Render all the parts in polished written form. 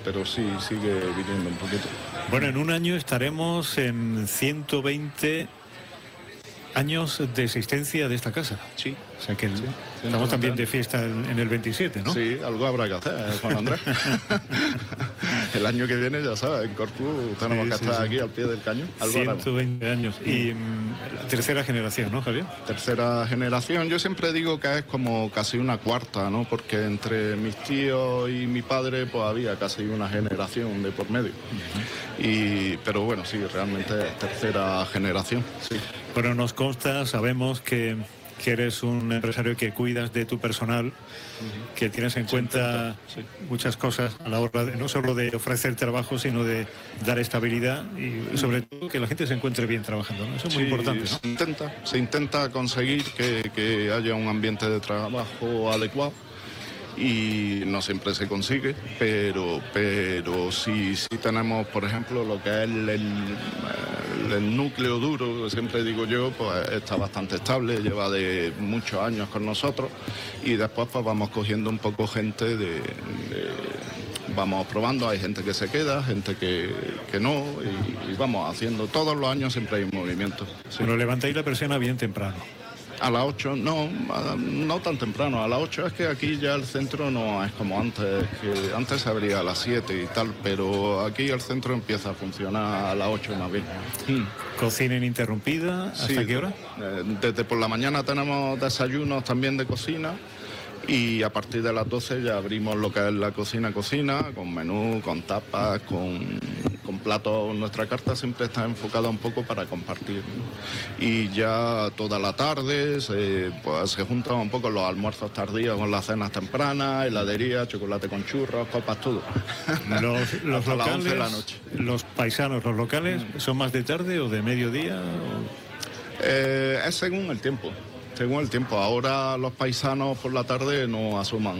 pero sí, sigue viniendo un poquito. Bueno, en un año estaremos en 120 años de existencia de esta casa. Sí. O sea que estamos también de fiesta en el 27, ¿no? Sí, algo habrá que hacer, Juan Andrés. El año que viene, ya sabes, en Corpus tenemos que estar aquí al pie del cañón. 120 años. Y la tercera generación, ¿no, Javier? Tercera generación, yo siempre digo que es como casi una cuarta, ¿no? Porque entre mis tíos y mi padre, pues había casi una generación de por medio. Pero bueno, sí, realmente es tercera generación, sí. Bueno, nos consta, sabemos que eres un empresario que cuidas de tu personal, que tienes en cuenta muchas cosas a la hora de, no solo de ofrecer trabajo, sino de dar estabilidad y sobre todo que la gente se encuentre bien trabajando, ¿no? Eso es muy importante, ¿no? Se intenta conseguir que haya un ambiente de trabajo adecuado. Y no siempre se consigue, pero sí tenemos, por ejemplo, lo que es el núcleo duro, que siempre digo yo, pues está bastante estable, lleva de muchos años con nosotros, y después pues vamos cogiendo un poco gente vamos probando, hay gente que se queda, gente que no, y vamos haciendo, todos los años siempre hay un movimiento. Sí. Pero levantáis la persiana bien temprano. A las 8, no tan temprano. A las 8 es que aquí ya el centro no es como antes, que antes se abría a las 7 y tal, pero aquí el centro empieza a funcionar a las 8 más bien. ¿Cocina ininterrumpida? ¿Hasta qué hora? Desde por la mañana tenemos desayunos también de cocina y a partir de las 12 ya abrimos lo que es la cocina, con menú, con tapas, con platos. Nuestra carta siempre está enfocada un poco para compartir, ¿no? Y ya toda la tarde pues se juntan un poco los almuerzos tardíos con las cenas tempranas, heladería, chocolate con churros, copas, todo. Los hasta locales, las 11 de la noche. Los paisanos, los locales, ¿son más de tarde o de mediodía? Es según el tiempo. Según el tiempo, ahora los paisanos por la tarde no asoman.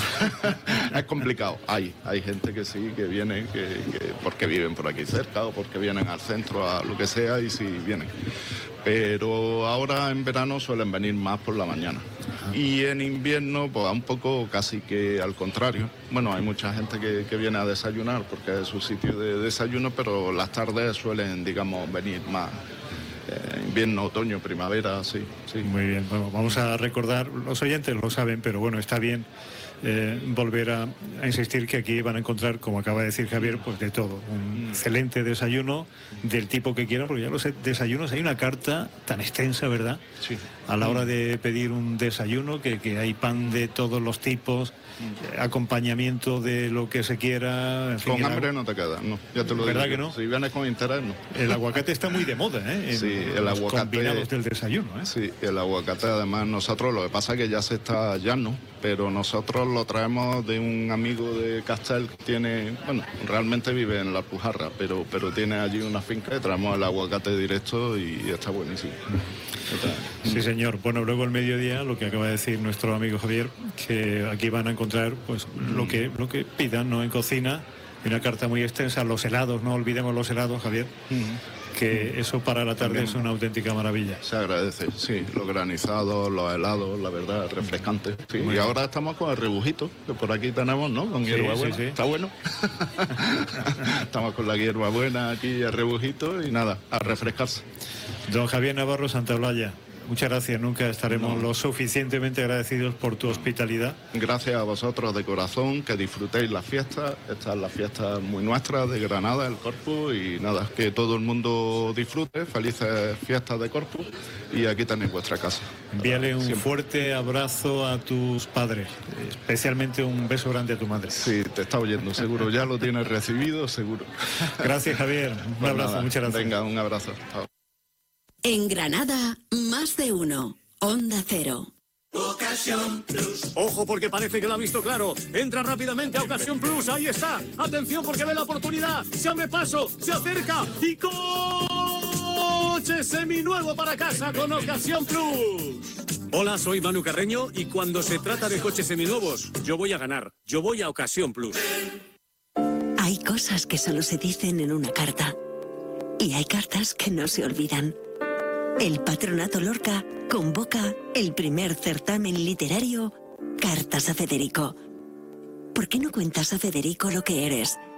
Es complicado. Hay gente que sí, que viene, porque viven por aquí cerca o porque vienen al centro, a lo que sea, y sí vienen. Pero ahora en verano suelen venir más por la mañana. Y en invierno, pues un poco casi que al contrario. Bueno, hay mucha gente que viene a desayunar porque es su sitio de desayuno, pero las tardes suelen, digamos, venir más. Invierno, otoño, primavera, sí. Muy bien, bueno, vamos a recordar, los oyentes lo saben, pero bueno, está bien volver a insistir que aquí van a encontrar, como acaba de decir Javier, pues de todo, un excelente desayuno del tipo que quieran, porque ya los desayunos, hay una carta tan extensa, ¿verdad? Sí. A la hora de pedir un desayuno, que hay pan de todos los tipos, acompañamiento de lo que se quiera. En fin, con hambre no te quedas, no, ya te lo digo. ¿Verdad que no? Si vienes con interés, no. El aguacate está muy de moda, ¿eh? Sí, el aguacate. Combinados del desayuno, ¿eh? Sí, el aguacate, además, nosotros, lo que pasa es que ya se está, ya no, pero nosotros lo traemos de un amigo de Castel que tiene, bueno, realmente vive en La Alpujarra, pero tiene allí una finca y traemos el aguacate directo y está buenísimo. Sí, señor. Bueno, luego al mediodía, lo que acaba de decir nuestro amigo Javier, que aquí van a encontrar pues lo que pidan, ¿no? En cocina, una carta muy extensa, los helados, no olvidemos los helados, Javier, que eso para la tarde es una auténtica maravilla. Se agradece, sí, los granizados, los helados, la verdad, refrescantes. Sí. Y ahora estamos con el rebujito, que por aquí tenemos, ¿no? Con hierbabuena. Sí. Está bueno. Estamos con la hierbabuena aquí, el rebujito y nada, a refrescarse. Don Javier Navarro Santaolalla, muchas gracias, nunca estaremos lo suficientemente agradecidos por tu hospitalidad. Gracias a vosotros de corazón, que disfrutéis las fiestas, esta es la fiesta muy nuestra de Granada, el Corpus, y nada, que todo el mundo disfrute, felices fiestas de Corpus, y aquí tenéis vuestra casa. Envíale un fuerte abrazo a tus padres, especialmente un beso grande a tu madre. Sí, te está oyendo, seguro, ya lo tienes recibido, seguro. Gracias, Javier, un abrazo, nada, muchas gracias. Venga, un abrazo. Chao. En Granada, más de uno. Onda Cero. Ocasión Plus. Ojo, porque parece que lo ha visto claro. Entra rápidamente a Ocasión Plus. Ahí está. Atención, porque ve la oportunidad. Se abre paso, se acerca y coche seminuevo para casa con Ocasión Plus. Hola, soy Manu Carreño y cuando se trata de coches seminuevos, yo voy a ganar. Yo voy a Ocasión Plus. Hay cosas que solo se dicen en una carta. Y hay cartas que no se olvidan. El Patronato Lorca convoca el primer certamen literario Cartas a Federico. ¿Por qué no cuentas a Federico lo que eres,